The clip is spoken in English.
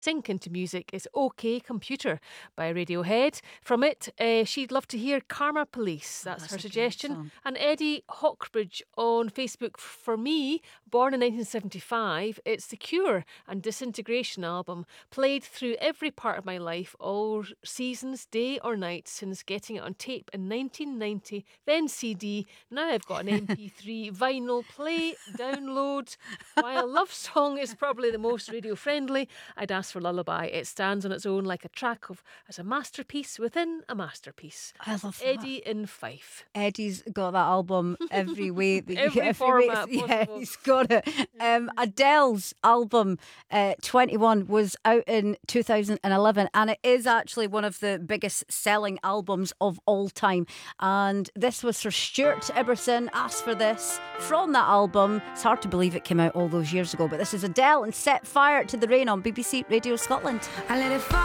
Sink into music is OK Computer by Radiohead. From it, she'd love to hear Karma Police. That's her a great suggestion. song. And Eddie Hawkbridge on Facebook, for me, born in 1975, it's the Cure and Disintegration album, played through every part of my life, all seasons, day or night, since getting it on tape in 1990, then CD. Now I've got an MP3, vinyl, play, download. While Love Song is probably the most radio friendly, I'd ask for Lullaby. It stands on its own like a track as a masterpiece within a masterpiece. I love that. Eddie in Fife. Eddie's got that album every way that Every format yeah, possible. he's got it. Adele's album 21 was out in 2011, and it is actually one of the biggest selling albums of all time. And this was for Stuart Ibbotson. Asked for this from that album. It's hard to believe it came out all those years ago, but this is Adele and Set Fire to the Rain on BBC Radio Scotland. I let it fall.